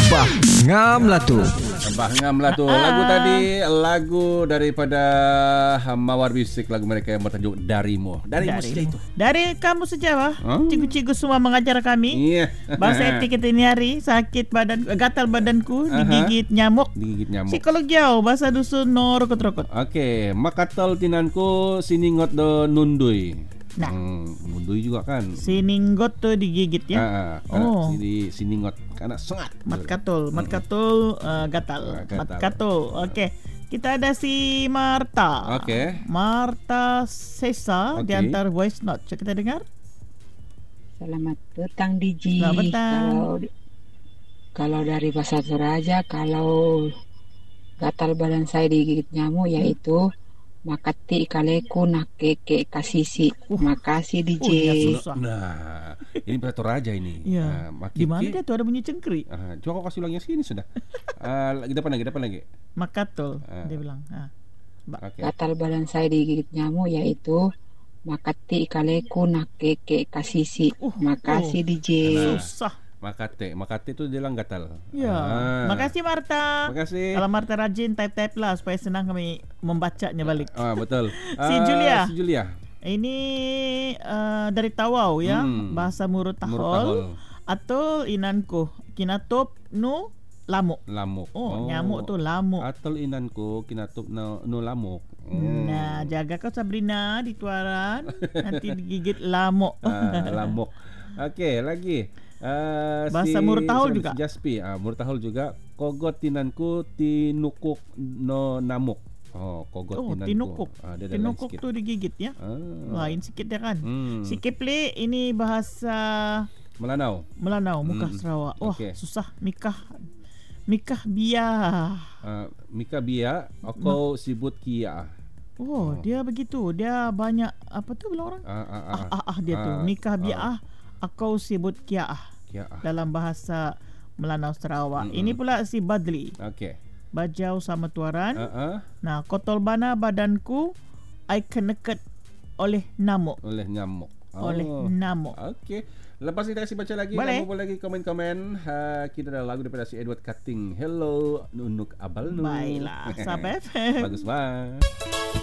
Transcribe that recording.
Bah ngam lah tu. Ngam lah tu. Lagu tadi, lagu daripada Mawar Music, lagu mereka yang bertajuk Darimu. Darimu saja itu. Dari kamu saja, cikgu-cikgu semua mengajar kami. Iya. Bahasa etika ini hari, sakit badan, gatal badanku, digigit nyamuk. Digigit nyamuk. Psikologi bahasa dusun no rokot-rokot. Okey, makatal tinanku siningot do nundui. Nah, nundui juga kan. sininggot tu digigit ya. Siningot karena sengat. Matkatul, gatal. Gatal. Matkatul. Okey. Kita ada si Marta. Okey. Marta Sesa di antar voice note. Coba kita dengar. Selamat petang Diji. Selamat petang. Kalau dari bahasa Toraja, kalau gatal badan saya digigit nyamuk yaitu makati kaleku nakeke kasisi. Makasih DJ. Susah. Nah, ini bahasa Toraja ini. Ya. Di mana dia tu ada bunyi cengkeri? Coba kau kasih ulangnya sini sudah. Depan lagi. Makatul, dia bilang. Okay. Gatal badan saya digigit nyamuk yaitu makati kaleku nakeke kasisi. Makasih DJ. Susah. Makate itu dia bilang gatal. Ya. Makasih Marta. Makasih. Kalau Marta rajin type lah supaya senang kami membacanya balik. Betul. Si Julia. Ini dari Tawau ya, bahasa Murutahol atau inanku kinatup nu lamuk. Nyamuk tu lamuk. Atau inanku kinatup nu lamuk. Nah, jaga kau Sabrina di tuaran nanti digigit lamuk. Lamuk. Okey, lagi. Bahasa Murutahol juga. Jaspi, Murutahol juga. Kogot tinanku tinukuk no namuk. Kogot tinanku. Tinukuk tu digigit ya. Lain sikit dia kan. Si Kipli ini bahasa Melanau, muka Sarawak. Okay. Susah Mikah biah. Mika Bia, aku sibut Kia. Dia begitu. Dia banyak apa tu bilang orang? Dia tu. Mika biah. Aku sibut kiaah dalam bahasa Melanau Sarawak. Ini pula si Badli. Okey. Bajau sama tuaran. Nah, kotol bana badanku I keneket oleh nyamuk. Oleh nyamuk. Okey. Lepas ni kita kasih baca lagi. Kamu boleh lagi komen-komen. Kita ada lagu daripada si Edward Cutting. Hello Nunuk Abal Nu. Baiklah. Sabar. Bagus banget.